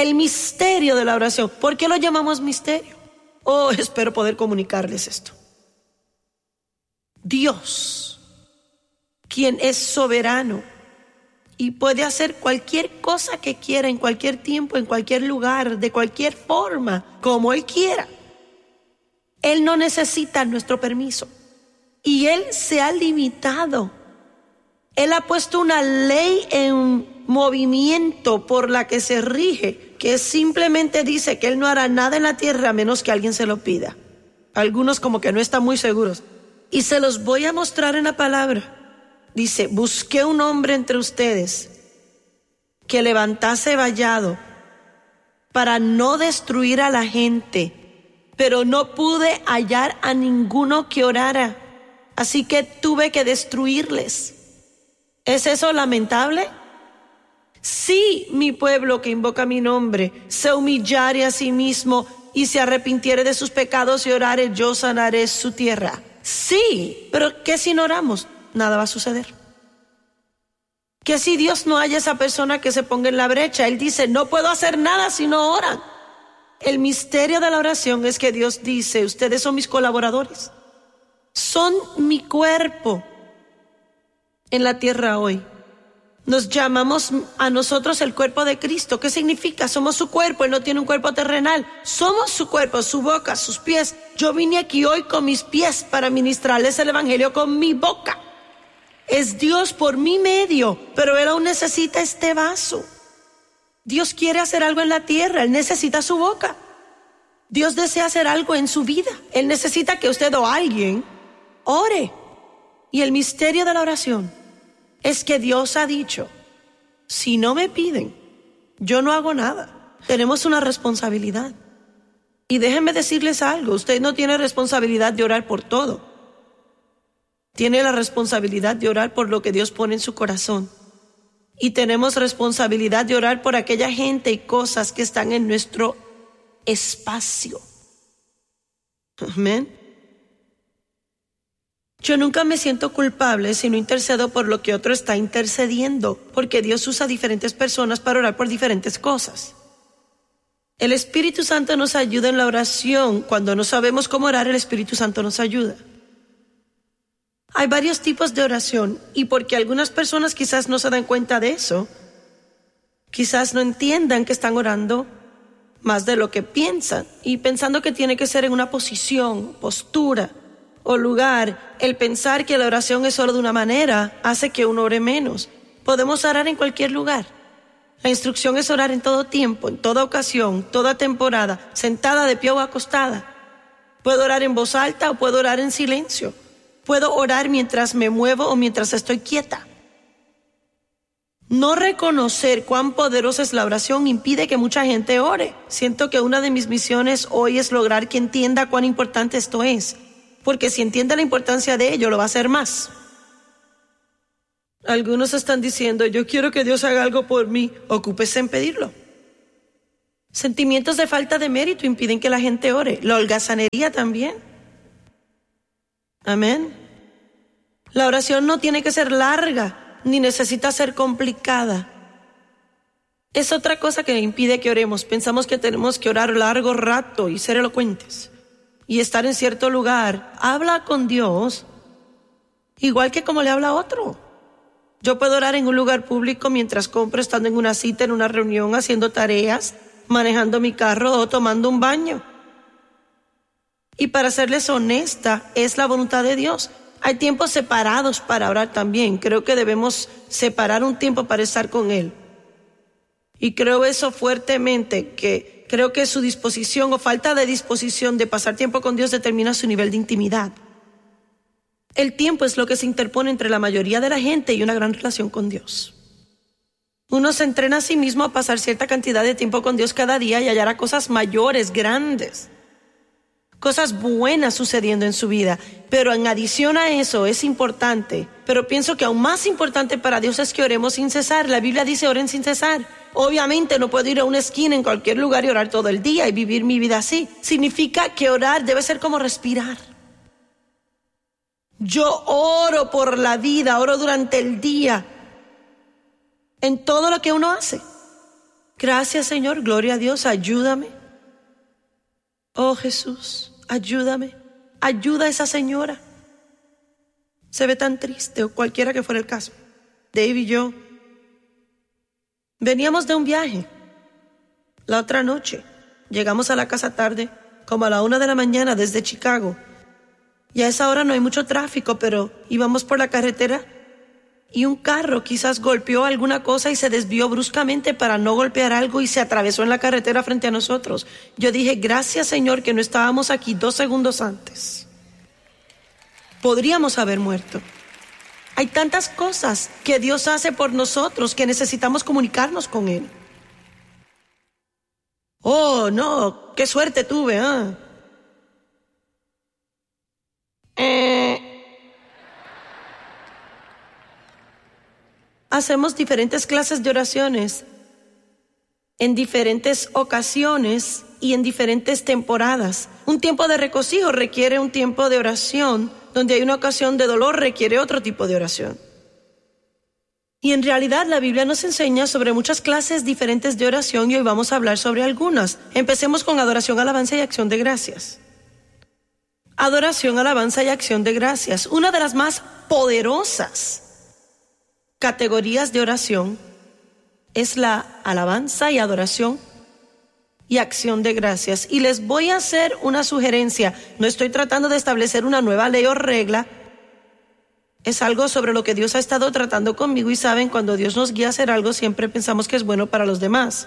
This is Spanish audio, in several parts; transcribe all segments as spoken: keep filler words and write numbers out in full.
El misterio de la oración. ¿Por qué lo llamamos misterio? Oh, espero poder comunicarles esto. Dios, quien es soberano y puede hacer cualquier cosa que quiera, en cualquier tiempo, en cualquier lugar, de cualquier forma, como Él quiera. Él no necesita nuestro permiso. Y Él se ha limitado. Él ha puesto una ley en movimiento por la que se rige, que simplemente dice que Él no hará nada en la tierra a menos que alguien se lo pida. Algunos como que no están muy seguros. Y se los voy a mostrar en la palabra. Dice, busqué un hombre entre ustedes que levantase vallado para no destruir a la gente, pero no pude hallar a ninguno que orara, así que tuve que destruirles. ¿Es eso lamentable? Si mi pueblo que invoca mi nombre se humillare a sí mismo y se arrepintiere de sus pecados y orare, yo sanaré su tierra. Sí, pero ¿qué si no oramos? Nada va a suceder. Que si Dios no haya esa persona que se ponga en la brecha, Él dice, no puedo hacer nada si no oran. El misterio de la oración es que Dios dice, ustedes son mis colaboradores, son mi cuerpo en la tierra hoy. Nos llamamos a nosotros el cuerpo de Cristo. ¿Qué significa? Somos su cuerpo. Él no tiene un cuerpo terrenal. Somos su cuerpo, su boca, sus pies. Yo vine aquí hoy con mis pies para ministrarles el evangelio con mi boca. Es Dios por mi medio, pero Él aún necesita este vaso. Dios quiere hacer algo en la tierra. Él necesita su boca. Dios desea hacer algo en su vida. Él necesita que usted o alguien ore. Y el misterio de la oración es que Dios ha dicho, si no me piden, yo no hago nada. Tenemos una responsabilidad. Y déjenme decirles algo, usted no tiene responsabilidad de orar por todo. Tiene la responsabilidad de orar por lo que Dios pone en su corazón. Y tenemos responsabilidad de orar por aquella gente y cosas que están en nuestro espacio. Amén. Yo nunca me siento culpable si no intercedo por lo que otro está intercediendo, porque Dios usa diferentes personas para orar por diferentes cosas. El Espíritu Santo nos ayuda en la oración. Cuando no sabemos cómo orar, el Espíritu Santo nos ayuda. Hay varios tipos de oración, y porque algunas personas quizás no se dan cuenta de eso, quizás no entiendan que están orando más de lo que piensan, y pensando que tiene que ser en una posición, postura o lugar, el pensar que la oración es solo de una manera hace que uno ore menos. Podemos orar en cualquier lugar. La instrucción es orar en todo tiempo, en toda ocasión, toda temporada, sentada, de pie o acostada. Puedo orar en voz alta o puedo orar en silencio. Puedo orar mientras me muevo o mientras estoy quieta. No reconocer cuán poderosa es la oración impide que mucha gente ore. Siento que una de mis misiones hoy es lograr que entienda cuán importante esto es. Porque si entiende la importancia de ello, lo va a hacer más. Algunos están diciendo, yo quiero que Dios haga algo por mí. Ocúpese en pedirlo. Sentimientos de falta de mérito impiden que la gente ore. La holgazanería también. Amén. La oración no tiene que ser larga, ni necesita ser complicada. Es otra cosa que impide que oremos. Pensamos que tenemos que orar largo rato y ser elocuentes y estar en cierto lugar. Habla con Dios igual que como le habla a otro. Yo puedo orar en un lugar público mientras compro, estando en una cita, en una reunión, haciendo tareas, manejando mi carro o tomando un baño. Y para serles honesta, es la voluntad de Dios. Hay tiempos separados para orar también. Creo que debemos separar un tiempo para estar con Él. Y creo eso fuertemente, que creo que su disposición o falta de disposición de pasar tiempo con Dios determina su nivel de intimidad. El tiempo es lo que se interpone entre la mayoría de la gente y una gran relación con Dios. Uno se entrena a sí mismo a pasar cierta cantidad de tiempo con Dios cada día y hallará cosas mayores, grandes, cosas buenas sucediendo en su vida. Pero en adición a eso es importante, pero pienso que aún más importante para Dios es que oremos sin cesar. La Biblia dice oren sin cesar. Obviamente no puedo ir a una esquina en cualquier lugar y orar todo el día y vivir mi vida así. Significa que orar debe ser como respirar. Yo oro por la vida, oro durante el día, en todo lo que uno hace. Gracias, Señor, gloria a Dios, ayúdame. Oh Jesús, ayúdame, ayuda a esa señora. Se ve tan triste, o cualquiera que fuera el caso. Dave y yo veníamos de un viaje. La otra noche llegamos a la casa tarde, como a la una de la mañana desde Chicago. Y a esa hora no hay mucho tráfico, pero íbamos por la carretera y un carro quizás golpeó alguna cosa y se desvió bruscamente para no golpear algo y se atravesó en la carretera frente a nosotros. Yo dije, gracias, Señor, que no estábamos aquí dos segundos antes. Podríamos haber muerto. Hay tantas cosas que Dios hace por nosotros que necesitamos comunicarnos con Él. Oh, no, qué suerte tuve, ¿eh? Eh... Hacemos diferentes clases de oraciones en diferentes ocasiones y en diferentes temporadas. Un tiempo de regocijo requiere un tiempo de oración, donde hay una ocasión de dolor requiere otro tipo de oración. Y en realidad la Biblia nos enseña sobre muchas clases diferentes de oración y hoy vamos a hablar sobre algunas. Empecemos con adoración, alabanza y acción de gracias. Adoración, alabanza y acción de gracias. Una de las más poderosas categorías de oración es la alabanza y adoración y acción de gracias. Y les voy a hacer una sugerencia. No estoy tratando de establecer una nueva ley o regla. Es algo sobre lo que Dios ha estado tratando conmigo y saben, cuando Dios nos guía a hacer algo, siempre pensamos que es bueno para los demás.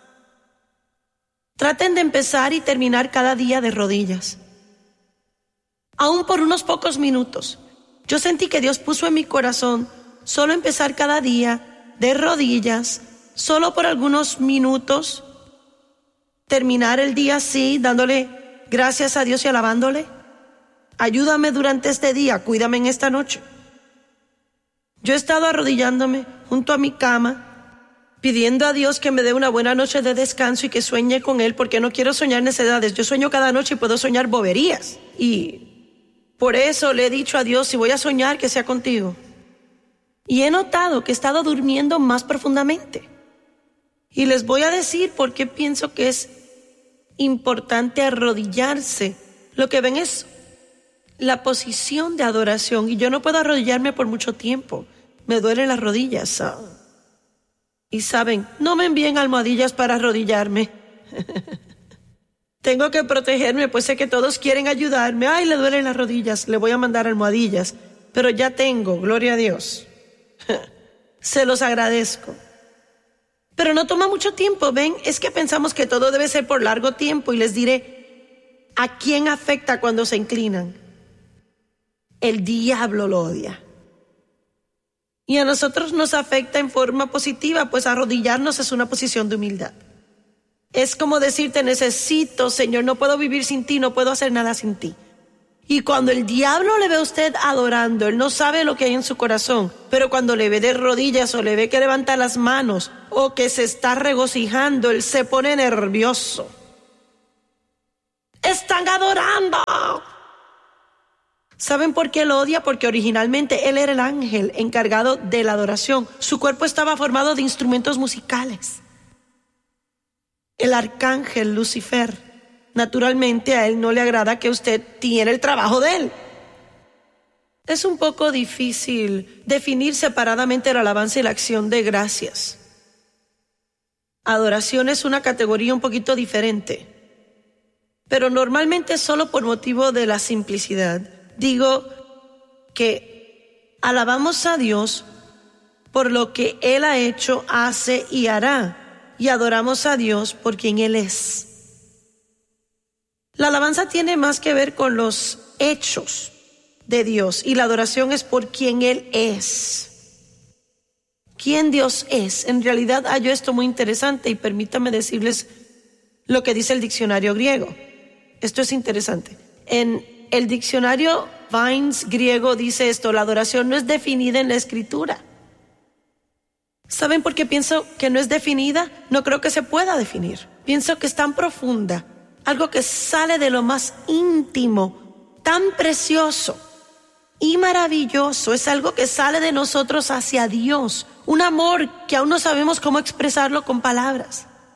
Traten de empezar y terminar cada día de rodillas. Aún por unos pocos minutos. Yo sentí que Dios puso en mi corazón solo empezar cada día de rodillas, solo por algunos minutos, terminar el día así, dándole gracias a Dios y alabándole. Ayúdame durante este día, cuídame en esta noche. Yo he estado arrodillándome junto a mi cama, pidiendo a Dios que me dé una buena noche de descanso y que sueñe con Él, porque no quiero soñar necedades. Yo sueño cada noche y puedo soñar boberías. Y por eso le he dicho a Dios, si voy a soñar, que sea contigo. Y he notado que he estado durmiendo más profundamente. Y les voy a decir por qué pienso que es importante arrodillarse. Lo que ven es la posición de adoración. Y yo no puedo arrodillarme por mucho tiempo. Me duelen las rodillas. Y saben, no me envíen almohadillas para arrodillarme. Tengo que protegerme, pues sé que todos quieren ayudarme. Ay, le duelen las rodillas. Le voy a mandar almohadillas. Pero ya tengo, gloria a Dios. Se los agradezco. Pero no toma mucho tiempo, ¿ven? Es que pensamos que todo debe ser por largo tiempo y les diré, ¿a quién afecta cuando se inclinan? El diablo lo odia. Y a nosotros nos afecta en forma positiva, pues arrodillarnos es una posición de humildad. Es como decirte, necesito, Señor, no puedo vivir sin ti, no puedo hacer nada sin ti. Y cuando el diablo le ve a usted adorando, él no sabe lo que hay en su corazón, pero cuando le ve de rodillas o le ve que levanta las manos o que se está regocijando, él se pone nervioso. ¡Están adorando! ¿Saben por qué lo odia? Porque originalmente él era el ángel encargado de la adoración. Su cuerpo estaba formado de instrumentos musicales. El arcángel Lucifer. Naturalmente a él no le agrada que usted tiene el trabajo de él. Es un poco difícil definir separadamente la alabanza y la acción de gracias. Adoración es una categoría un poquito diferente, pero normalmente solo por motivo de la simplicidad. Digo que alabamos a Dios por lo que Él ha hecho, hace y hará, y adoramos a Dios por quien Él es. La alabanza tiene más que ver con los hechos de Dios y la adoración es por quien Él es. ¿Quién Dios es? En realidad hallo esto muy interesante y permítanme decirles lo que dice el diccionario griego. Esto es interesante. En el diccionario Vines griego dice esto: la adoración no es definida en la escritura. ¿Saben por qué pienso que no es definida? No creo que se pueda definir. Pienso que es tan profunda. Algo que sale de lo más íntimo, tan precioso y maravilloso. Es algo que sale de nosotros hacia Dios. Un amor que aún no sabemos cómo expresarlo con palabras.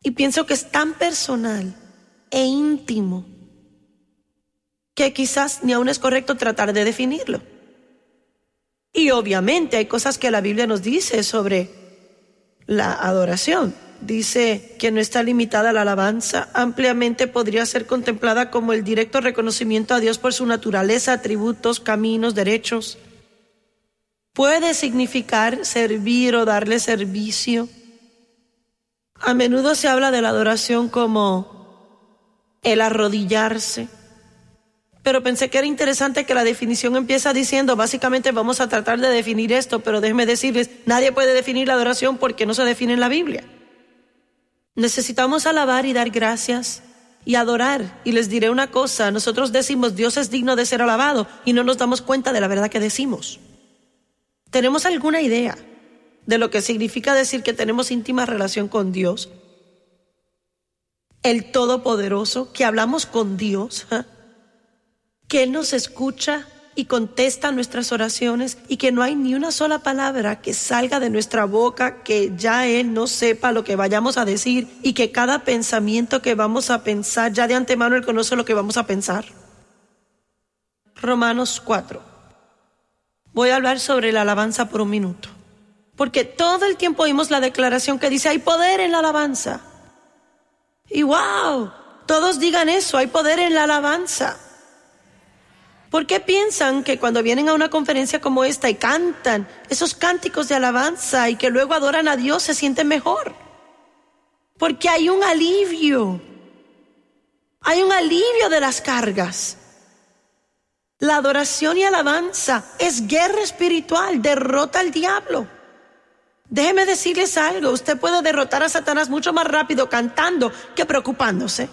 Y pienso que es tan personal e íntimo que quizás ni aún es correcto tratar de definirlo. Y obviamente hay cosas que la Biblia nos dice sobre la adoración. Dice que no está limitada a la alabanza, ampliamente podría ser contemplada como el directo reconocimiento a Dios por su naturaleza, atributos, caminos, derechos. Puede significar servir o darle servicio. A menudo se habla de la adoración como el arrodillarse. Pero pensé que era interesante que la definición empieza diciendo, básicamente vamos a tratar de definir esto, pero déjenme decirles, nadie puede definir la adoración porque no se define en la Biblia. Necesitamos alabar y dar gracias y adorar. Y les diré una cosa, nosotros decimos Dios es digno de ser alabado y no nos damos cuenta de la verdad que decimos. ¿Tenemos alguna idea de lo que significa decir que tenemos íntima relación con Dios? El Todopoderoso, que hablamos con Dios, ¿eh? Que Él nos escucha y contesta nuestras oraciones y que no hay ni una sola palabra que salga de nuestra boca que ya Él no sepa lo que vayamos a decir y que cada pensamiento que vamos a pensar, ya de antemano Él conoce lo que vamos a pensar. Romanos cuatro. Voy a hablar sobre la alabanza por un minuto, porque todo el tiempo oímos la declaración que dice hay poder en la alabanza. Y wow, todos digan eso, hay poder en la alabanza. ¿Por qué piensan que cuando vienen a una conferencia como esta y cantan esos cánticos de alabanza y que luego adoran a Dios se sienten mejor? Porque hay un alivio. Hay un alivio de las cargas. La adoración y alabanza es guerra espiritual, derrota al diablo. Déjeme decirles algo, usted puede derrotar a Satanás mucho más rápido cantando que preocupándose.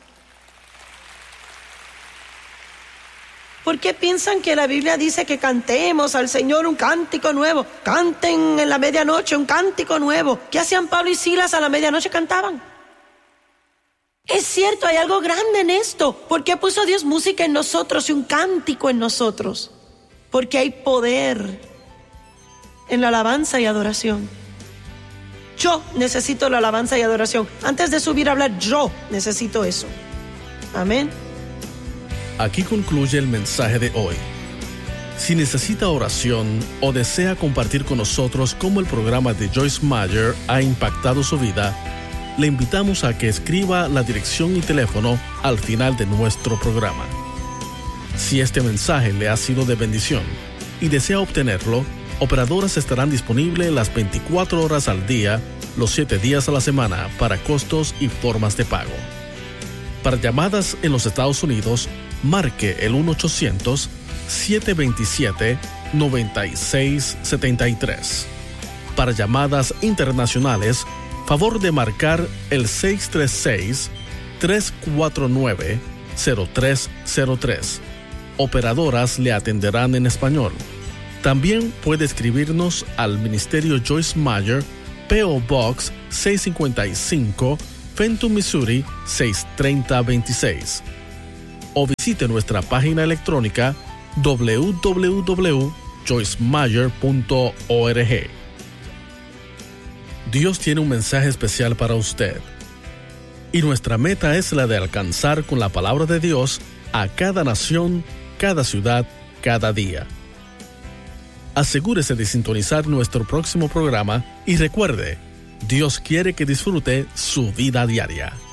¿Por qué piensan que la Biblia dice que cantemos al Señor un cántico nuevo? Canten en la medianoche un cántico nuevo. ¿Qué hacían Pablo y Silas a la medianoche? Cantaban. Es cierto, hay algo grande en esto. ¿Por qué puso Dios música en nosotros y un cántico en nosotros? Porque hay poder en la alabanza y adoración. Yo necesito la alabanza y adoración. Antes de subir a hablar, yo necesito eso. Amén. Aquí concluye el mensaje de hoy. Si necesita oración o desea compartir con nosotros cómo el programa de Joyce Meyer ha impactado su vida, le invitamos a que escriba la dirección y teléfono al final de nuestro programa. Si este mensaje le ha sido de bendición y desea obtenerlo, operadoras estarán disponibles las veinticuatro horas al día, los siete días a la semana para costos y formas de pago. Para llamadas en los Estados Unidos, marque el uno ochocientos, siete dos siete, nueve seis siete tres. Para llamadas internacionales, favor de marcar el seis tres seis, tres cuatro nueve, cero tres cero tres. Operadoras le atenderán en español. También puede escribirnos al Ministerio Joyce Meyer, P O Box seiscientos cincuenta y cinco, Fenton, Missouri seis tres cero dos seis. O visite nuestra página electrónica doble u doble u doble u punto joyce meyer punto org. Dios tiene un mensaje especial para usted. Y nuestra meta es la de alcanzar con la palabra de Dios a cada nación, cada ciudad, cada día. Asegúrese de sintonizar nuestro próximo programa y recuerde, Dios quiere que disfrute su vida diaria.